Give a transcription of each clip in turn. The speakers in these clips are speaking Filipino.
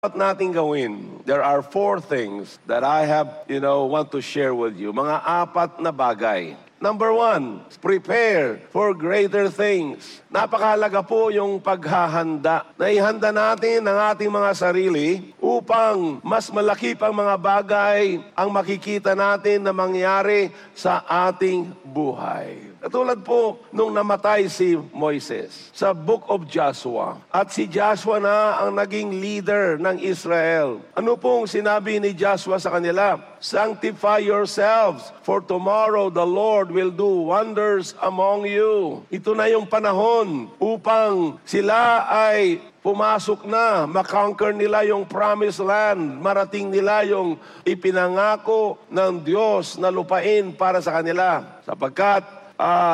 What natin gawin? There are 4 things that I have, want to share with you. Mga 4 na bagay. Number 1, prepare for greater things. Napakahalaga po yung paghahanda. Naihanda natin ang ating mga sarili upang mas malaki pang mga bagay ang makikita natin na mangyari sa ating buhay. Katulad po nung namatay si Moises sa Book of Joshua. At si Joshua na ang naging leader ng Israel. Ano pong sinabi ni Joshua sa kanila? Sanctify yourselves, for tomorrow the Lord will do wonders among you. Ito na yung panahon upang sila ay pumasok na, makonquer nila yung promised land, marating nila yung ipinangako ng Diyos na lupain para sa kanila. Sapagkat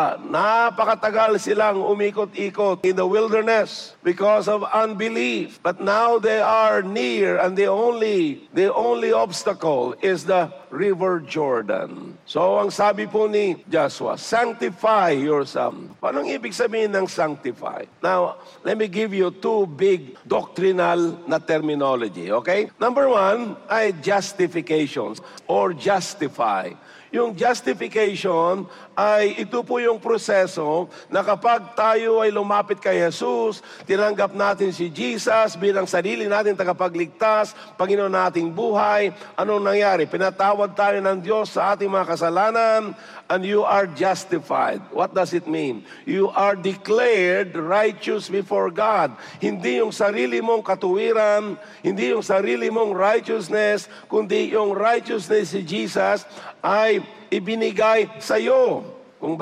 napakatagal silang umikot-ikot in the wilderness because of unbelief. But now they are near, and the only obstacle is the River Jordan. So ang sabi po ni Joshua, sanctify yourself. Paano ang ibig sabihin ng sanctify? Now, let me give you 2 big doctrinal na terminology, okay? Number 1 ay justifications or justify. Yung justification ay ito po yung proseso na kapag tayo ay lumapit kay Jesus, tinanggap natin si Jesus bilang sarili natin tagapagligtas, Panginoon nating buhay, anong nangyari? Pinatawad tayo ng Diyos sa ating mga kasalanan, and you are justified. What does it mean? You are declared righteous before God. Hindi yung sarili mong katuwiran, hindi yung sarili mong righteousness, kundi yung righteousness si Jesus ay ibinigay sa iyo. Kung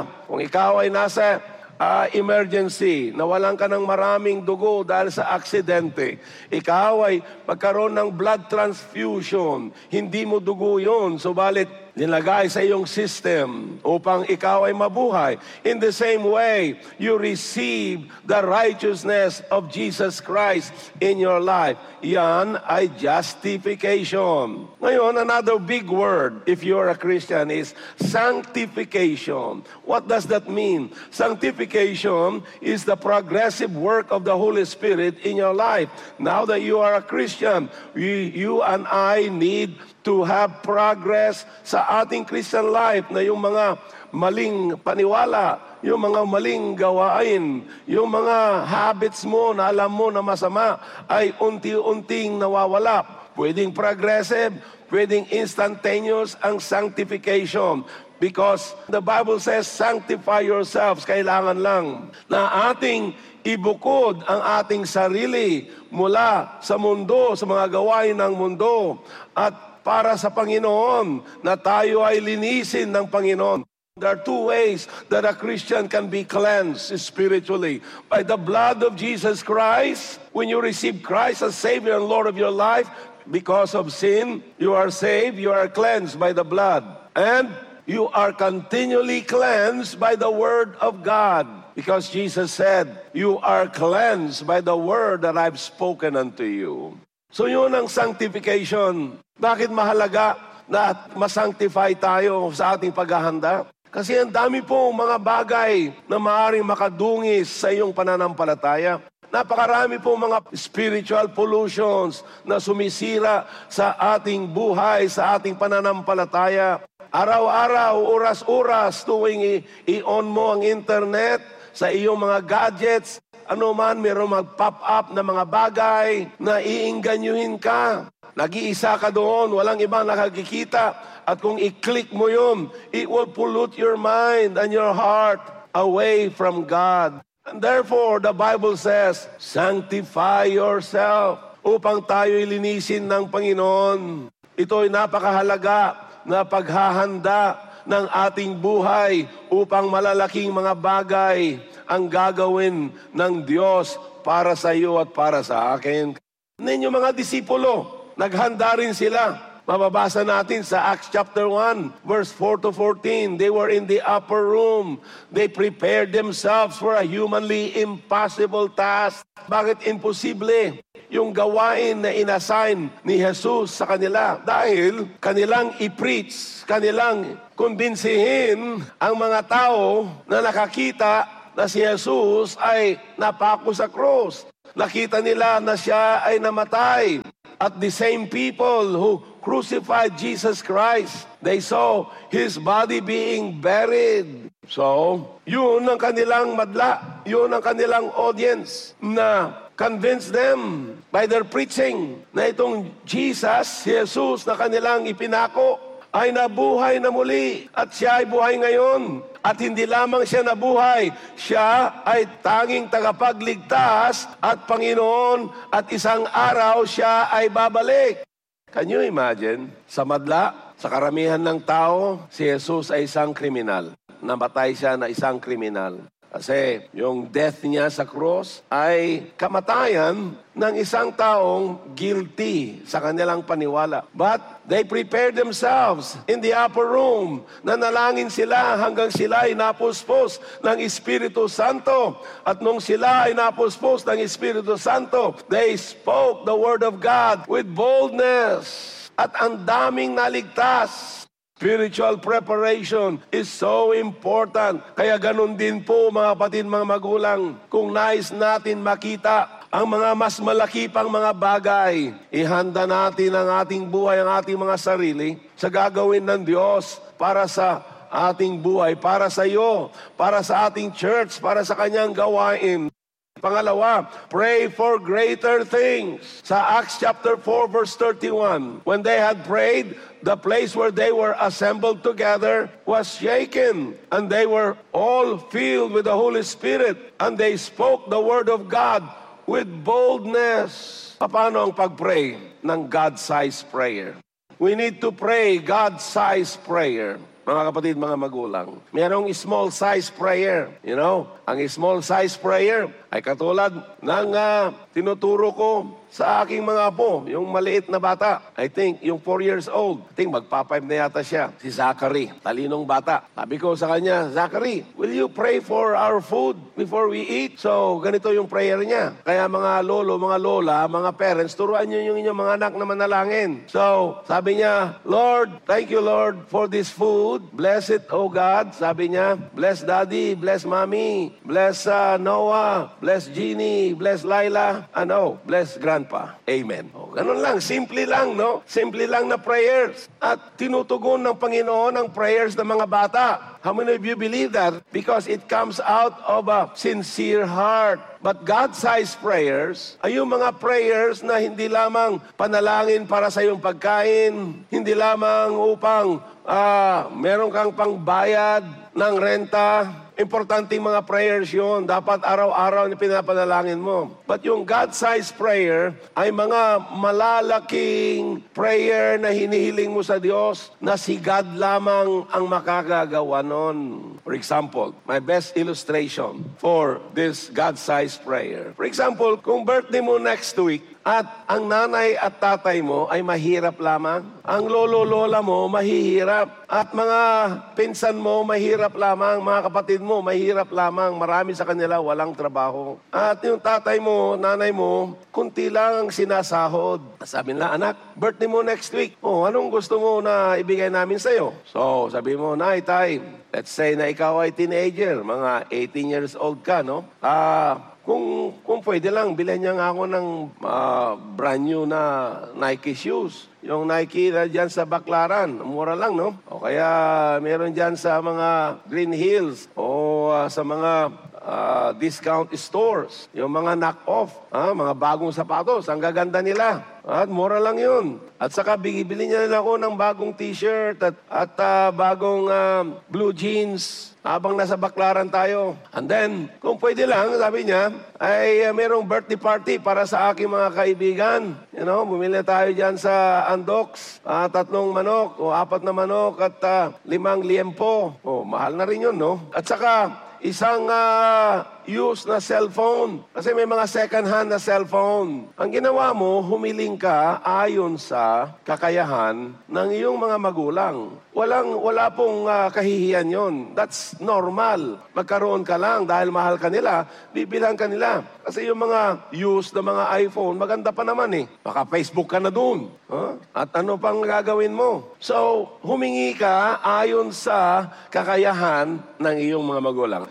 ikaw ay nasa emergency, nawalan ka ng maraming dugo dahil sa aksidente, ikaw ay magkaroon ng blood transfusion, hindi mo dugo yun, subalit nilagay sa iyong system upang ikaw ay mabuhay. In the same way, you receive the righteousness of Jesus Christ in your life. Yan ay justification. Ngayon, another big word, if you're a Christian, is sanctification. What does that mean? Sanctification is the progressive work of the Holy Spirit in your life. Now that you are a Christian, you and I need to have progress sa ating Christian life, na yung mga maling paniwala, yung mga maling gawain, yung mga habits mo na alam mo na masama ay unti-unting nawawala. Pwedeng progressive, pwedeng instantaneous ang sanctification. Because the Bible says, sanctify yourselves. Kailangan lang na ating ibukod ang ating sarili mula sa mundo, sa mga gawain ng mundo, at para sa Panginoon, na tayo ay linisin ng Panginoon. There are 2 ways that a Christian can be cleansed spiritually. By the blood of Jesus Christ. When you receive Christ as Savior and Lord of your life, because of sin, you are saved, you are cleansed by the blood. And you are continually cleansed by the Word of God. Because Jesus said, you are cleansed by the Word that I've spoken unto you. So yun ang sanctification. Bakit mahalaga na masanctify tayo sa ating paghahanda? Kasi ang dami pong mga bagay na maaaring makadungis sa iyong pananampalataya. Napakarami pong mga spiritual pollutions na sumisira sa ating buhay, sa ating pananampalataya. Araw-araw, oras-oras, tuwing i-on mo ang internet, sa iyong mga gadgets, ano man, mayroong mag-pop up na mga bagay na iingganyuhin ka. Nag-iisa ka doon, walang ibang nakakikita. At kung i-click mo yun, it will pollute your mind and your heart away from God. And therefore, the Bible says, sanctify yourself upang tayo ilinisin ng Panginoon. Ito ay napakahalaga na paghahanda ng ating buhay upang malalaking mga bagay ang gagawin ng Diyos para sa iyo at para sa akin. Ninyo mga disipulo, naghanda rin sila. Mababasa natin sa Acts chapter 1, verse 4 to 14. They were in the upper room. They prepared themselves for a humanly impossible task. Bakit imposible? Yung gawain na inassign ni Jesus sa kanila. Dahil kanilang i-preach, kanilang kumbinsihin ang mga tao na nakakita na si Jesus ay napako sa krus. nakita nila na siya ay namatay. At the same people who crucified Jesus Christ, they saw His body being buried. So, yun ang kanilang madla, yun ang kanilang audience na convince them by their preaching na itong Jesus, si Jesus na kanilang ipinako, ay nabuhay na muli at siya ay buhay ngayon. At hindi lamang siya nabuhay, siya ay tanging tagapagligtas at Panginoon at isang araw siya ay babalik. Can you imagine? Sa madla, sa karamihan ng tao, si Jesus ay isang kriminal. Namatay siya na isang kriminal. Kasi yung death niya sa cross ay kamatayan ng isang taong guilty sa kanilang paniwala. But they prepared themselves in the upper room. Nanalangin sila hanggang sila ay napuspos ng Espiritu Santo. At nung sila ay napuspos ng Espiritu Santo, they spoke the Word of God with boldness. At ang daming naligtas. Spiritual preparation is so important. Kaya ganun din po mga kapatid, mga magulang, kung nais natin makita ang mga mas malaki pang mga bagay, ihanda natin ang ating buhay, ang ating mga sarili sa gagawin ng Diyos para sa ating buhay, para sa iyo, para sa ating church, para sa kanyang gawain. Pangalawa, pray for greater things. Sa Acts chapter 4 verse 31, when they had prayed, the place where they were assembled together was shaken, and they were all filled with the Holy Spirit, and they spoke the word of God with boldness. Paano ang pag-pray ng God-sized prayer? We need to pray God-sized prayer. Mga kapatid, mga magulang, mayroong small size prayer. You know, ang small size prayer ay katulad ng tinuturo ko sa aking mga apo, yung maliit na bata. I think yung 4 years old. I think magpa-5 na yata siya. Si Zachary, talinong bata. Sabi ko sa kanya, Zachary, will you pray for our food before we eat? So, ganito yung prayer niya. Kaya mga lolo, mga lola, mga parents, turuan niyo yung inyong mga anak na manalangin. So, sabi niya, Lord, thank you Lord for this food. Bless it, oh God. Sabi niya, bless Daddy, bless Mommy, bless Noah, bless Jeannie, bless Laila, bless Grandpa. Amen. O, ganun lang, simple lang, no? Simple lang na prayers. At tinutugon ng Panginoon ang prayers ng mga bata. How many of you believe that? Because it comes out of a sincere heart. But God-sized prayers ay yung mga prayers na hindi lamang panalangin para sa iyong pagkain, hindi lamang upang meron kang pangbayad ng renta. Importanteng mga prayers yun. Dapat araw-araw na pinapanalangin mo. But yung God-sized prayer ay mga malalaking prayer na hinihiling mo sa Diyos na si God lamang ang makakagawa nun. For example, my best illustration for this God-sized prayer. For example, kung birthday mo next week, at ang nanay at tatay mo ay mahirap lamang, ang lolo-lola mo mahihirap, at mga pinsan mo mahirap lamang, mga kapatid mo mahirap lamang, marami sa kanila walang trabaho. At yung tatay mo, nanay mo, kunti lang ang sinasahod. Sabi nila, anak, birthday mo next week. Anong gusto mo na ibigay namin sa'yo? So, sabi mo, nay, tay, let's say na ikaw ay teenager, mga 18 years old ka, no? Kung pwede lang, bilhin niya nga ako ng brand new na Nike shoes. Yung Nike na dyan sa Baclaran, mura lang, no? O kaya meron dyan sa mga Green Hills o sa mga discount stores. Yung mga knock-off, mga bagong sapatos, ang gaganda nila. At mura lang yun. At saka bibili niya nila ako ng bagong t-shirt at bagong blue jeans habang nasa Baclaran tayo. And then, kung pwede lang, sabi niya, ay merong birthday party para sa aking mga kaibigan. You know, bumili tayo dyan sa Andox, 3 manok o 4 na manok at 5 liempo. Mahal na rin yun, no? At saka, isang used na cellphone. Kasi may mga second-hand na cellphone. Ang ginawa mo, humiling ka ayon sa kakayahan ng iyong mga magulang. Wala pong kahihiyan yon. That's normal. Magkaroon ka lang dahil mahal ka nila, bibilang ka nila. Kasi yung mga used na mga iPhone, maganda pa naman eh. Baka Facebook ka na dun. At ano pang gagawin mo? So, humingi ka ayon sa kakayahan ng iyong mga magulang.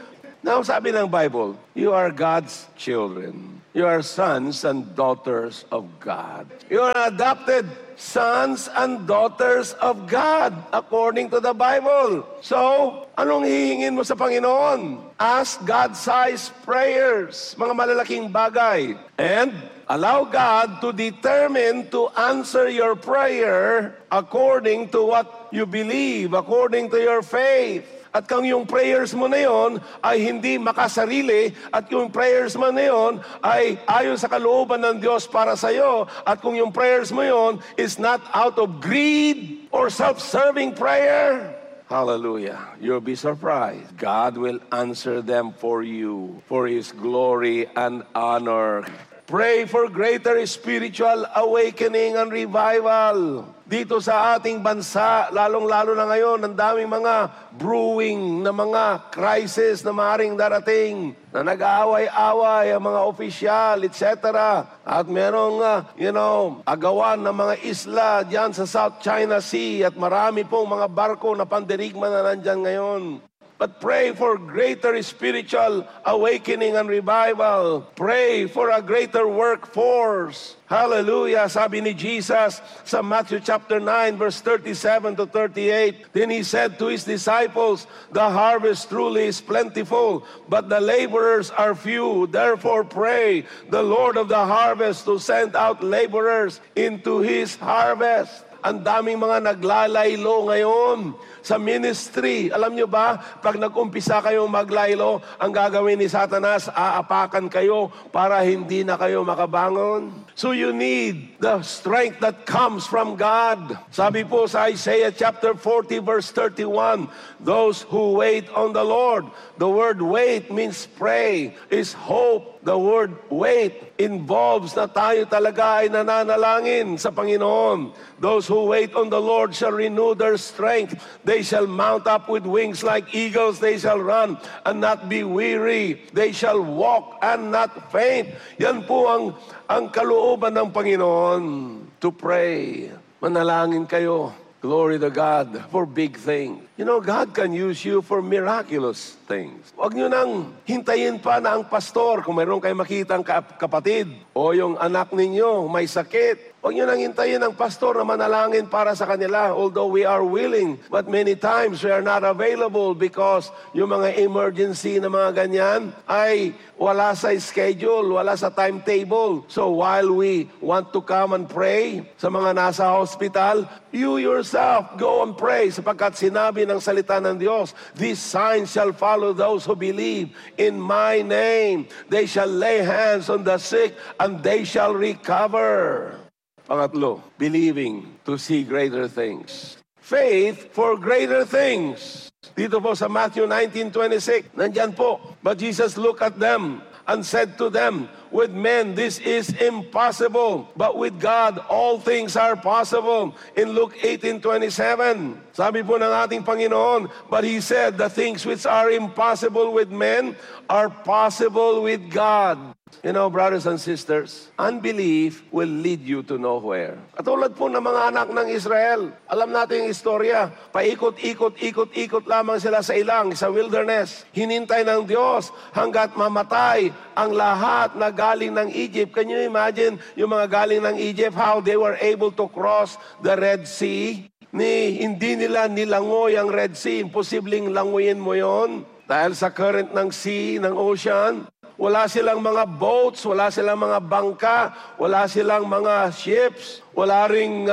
Now, sabi ng Bible, you are God's children. You are sons and daughters of God. You are adopted sons and daughters of God, according to the Bible. So, anong hihingin mo sa Panginoon? Ask God-sized prayers, mga malalaking bagay. And allow God to determine to answer your prayer according to what you believe, according to your faith. At kung yung prayers mo na yon ay hindi makasarili, at yung prayers mo na yon ay ayon sa kalooban ng Diyos para sa iyo, at kung yung prayers mo yon is not out of greed or self-serving prayer, hallelujah, you'll be surprised. God will answer them for you, for His glory and honor. Pray for greater spiritual awakening and revival. Dito sa ating bansa, lalong-lalo na ngayon, ang daming mga brewing na mga crisis na maaaring darating, na nag-aaway-away ang mga opisyal, etc. At merong, agawan ng mga isla dyan sa South China Sea, at marami pong mga barko na pandirigma na nandyan ngayon. But pray for greater spiritual awakening and revival. Pray for a greater workforce. Hallelujah. Sabi ni Jesus sa Matthew chapter 9, verse 37 to 38, then He said to His disciples, the harvest truly is plentiful, but the laborers are few. Therefore pray the Lord of the harvest to send out laborers into His harvest. Ang daming mga naglalaylo ngayon sa ministry. Alam nyo ba, pag nag-umpisa kayong maglaylo, ang gagawin ni Satanas, aapakan kayo para hindi na kayo makabangon. So you need the strength that comes from God. Sabi po sa Isaiah chapter 40 verse 31, those who wait on the Lord. The word wait means pray, is hope. The word wait involves na tayo talaga ay nananalangin sa Panginoon. Those who wait on the Lord shall renew their strength. They shall mount up with wings like eagles. They shall run and not be weary. They shall walk and not faint. Yan po ang kalooban ng Panginoon, to pray. Manalangin kayo. Glory to God for big things. You know, God can use you for miraculous things. Huwag nyo nang hintayin pa na ang pastor, kung mayroon kayo makitang kapatid o yung anak ninyo may sakit, huwag nyo nang hintayin ang pastor na manalangin para sa kanila, although we are willing. But many times we are not available because yung mga emergency na mga ganyan ay wala sa schedule, wala sa timetable. So while we want to come and pray sa mga nasa hospital, you yourself go and pray, sapagkat sinabi ng salita ng Diyos, these signs shall follow those who believe in my name. They shall lay hands on the sick and they shall recover. Pangatlo, believing to see greater things. Faith for greater things. Dito po sa Matthew 19:26, nandyan po. But Jesus looked at them and said to them, with men this is impossible, but with God all things are possible. In Luke 18:27, sabi po ng ating Panginoon, but He said, the things which are impossible with men are possible with God. You know, brothers and sisters, unbelief will lead you to nowhere. Katulad po ng mga anak ng Israel. Alam natin yung istorya. Paikot-ikot lamang sila sa ilang, sa wilderness. Hinintay ng Diyos hanggat mamatay ang lahat na galing ng Egypt. Can you imagine yung mga galing ng Egypt, how they were able to cross the Red Sea? Hindi nila nilangoy ang Red Sea. Imposibleng langoyin mo yon dahil sa current ng sea, ng ocean. Wala silang mga boats, wala silang mga bangka, wala silang mga ships, wala ring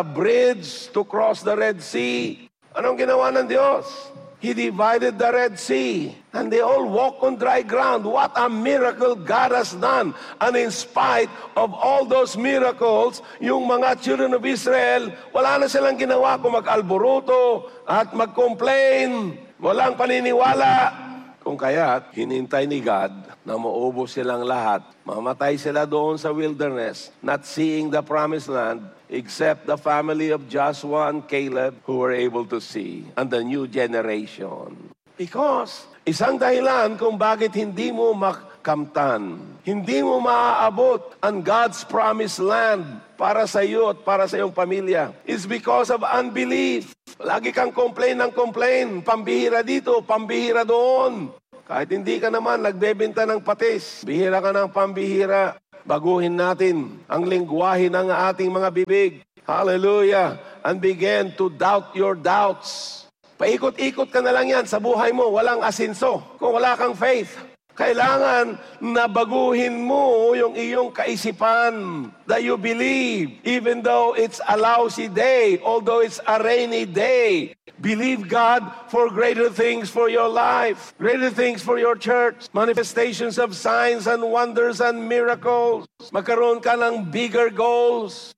bridge to cross the Red Sea. Anong ginawa ng Diyos? He divided the Red Sea and they all walk on dry ground. What a miracle God has done. And in spite of all those miracles, yung mga children of Israel, wala na silang ginawa kung mag-alboruto at mag-complain. Walang paniniwala. Kung kaya't, hinintay ni God na maubos silang lahat. Mamatay sila doon sa wilderness, not seeing the promised land, except the family of Joshua and Caleb who were able to see, and the new generation. Because, isang dahilan kung bakit hindi mo makamtan, hindi mo maaabot ang God's promised land para sa iyo at para sa iyong pamilya, is because of unbelief. Lagi kang complain ng complain, pambihira dito, pambihira doon. Kahit hindi ka naman nagbebenta ng patis, bihira ka ng pambihira, baguhin natin ang lingwahe ng ating mga bibig. Hallelujah! And begin to doubt your doubts. Paikot-ikot ka na lang yan sa buhay mo, walang asinso. Kung wala kang faith, kailangan na baguhin mo yung iyong kaisipan that you believe, even though it's a lousy day, although it's a rainy day. Believe God for greater things for your life, greater things for your church, manifestations of signs and wonders and miracles. Magkaroon ka ng bigger goals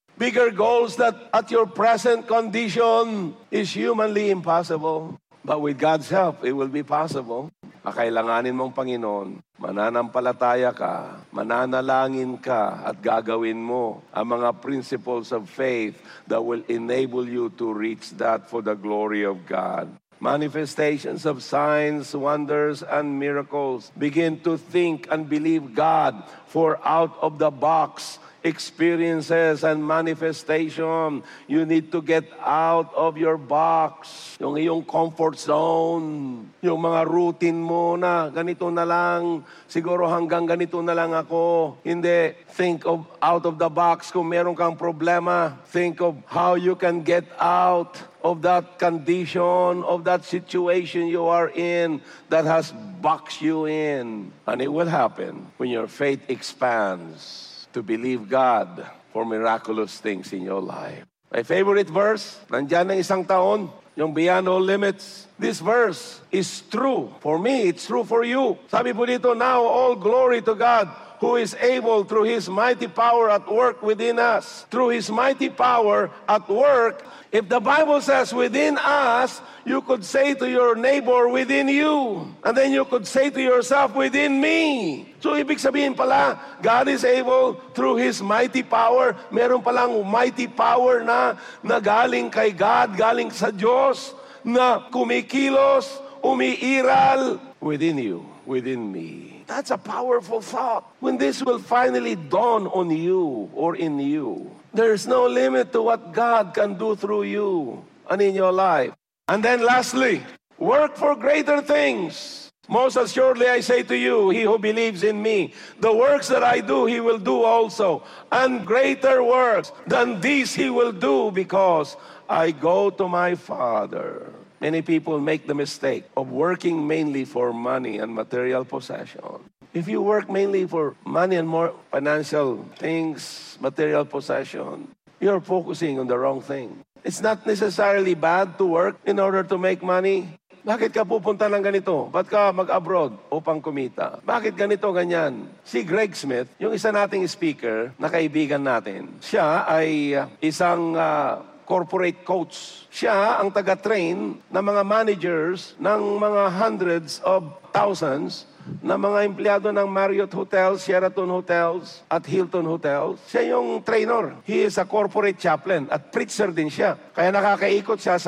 that at your present condition is humanly impossible. But with God's help, it will be possible. Kakailanganin mong Panginoon, mananampalataya ka, mananalangin ka, at gagawin mo ang mga principles of faith that will enable you to reach that for the glory of God. Manifestations of signs, wonders, and miracles. Begin to think and believe God for out of the box experiences and manifestation. You need to get out of your box. Yung iyong comfort zone. Yung mga routine mo na ganito na lang. Siguro hanggang ganito na lang ako. Hindi. Think of out of the box. Kung meron kang problema, think of how you can get out of that condition, of that situation you are in that has boxed you in. And it will happen when your faith expands to believe God for miraculous things in your life. My favorite verse, nandyan ng isang taon, yung beyond all limits. This verse is true. For me, it's true for you. Sabi po dito, now all glory to God, who is able through His mighty power at work within us. Through His mighty power at work. If the Bible says within us, you could say to your neighbor, within you. And then you could say to yourself, within me. So ibig sabihin pala, God is able through His mighty power. Meron palang mighty power na galing kay God, galing sa Diyos, na kumikilos, umiiral within you, within me. That's a powerful thought. When this will finally dawn on you or in you, there's no limit to what God can do through you and in your life. And then lastly, work for greater things. Most assuredly I say to you, he who believes in me, the works that I do, he will do also. And greater works than these he will do, because I go to my Father. Many people make the mistake of working mainly for money and material possession. If you work mainly for money and more financial things, material possession, you're focusing on the wrong thing. It's not necessarily bad to work in order to make money. Bakit ka pupunta ng ganito? Ba't ka mag-abroad upang kumita? Bakit ganito, ganyan? Si Greg Smith, yung isa nating speaker na kaibigan natin, siya ay isang corporate coach. Siya ang taga-train ng mga managers ng mga hundreds of thousands na mga empleyado ng Marriott Hotels, Sheraton Hotels, at Hilton Hotels. Siya yung trainer. He is a corporate chaplain at preacher din siya. Kaya nakakaikot siya sa